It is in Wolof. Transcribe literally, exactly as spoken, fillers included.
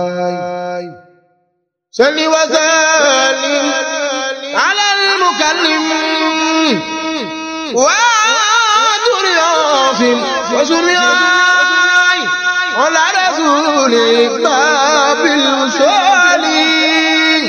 صل وسلم على المكلم وآتر ياسم وسرياي على رسول باب الوصول